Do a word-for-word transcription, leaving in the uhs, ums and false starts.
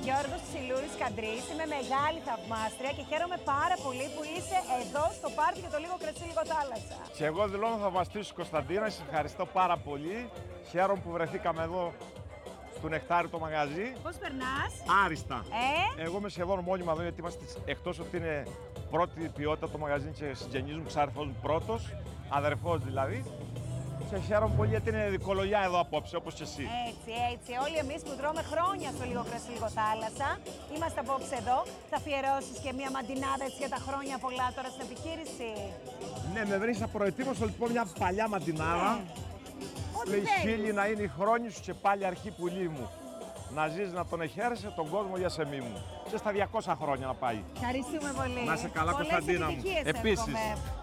Γιώργος Ψηλούρης Καντρής, είμαι μεγάλη θαυμάστρια και χαίρομαι πάρα πολύ που είσαι εδώ στο πάρτι για το λίγο κρασί, λίγο θάλασσα. Και εγώ δηλώνω θαυμαστής της Κωνσταντίνας, σε ευχαριστώ πάρα πολύ. Χαίρομαι που βρεθήκαμε εδώ στο Νεκτάρι το μαγαζί. Πώς περνάς? Άριστα. Ε? Εγώ είμαι σχεδόν μόνιμα εδώ γιατί είμαστε, εκτός ότι είναι πρώτη ποιότητα το μαγαζί και συγγενής μου, ξάδερφός μου πρώτος, αδερφός δηλαδή. Και χαίρομαι πολύ γιατί είναι δικολογιά εδώ απόψε, όπως και εσύ. Έτσι, έτσι. Όλοι εμείς που τρώμε χρόνια στο λίγο κρασί, λίγο θάλασσα, είμαστε απόψε εδώ. Θα αφιερώσεις και μία μαντινάδα έτσι για τα χρόνια πολλά τώρα στην επιχείρηση? Ναι, με βρεις απροετοίμαστο λοιπόν μια παλιά μαντινάδα. Ό,τι Λέει θέλεις. χίλιοι να είναι οι χρόνοι σου και πάλι αρχή πουλί μου. Να ζεις, να τον εχαίρεσαι τον κόσμο για σεμί μου. Και στα διακόσια χρόνια να πάει. Ευχαριστούμε πολύ. Να είσαι καλά, Πολλές Κωνσταντίνα μου. επιτυχίες Επίσης. εύχομαι.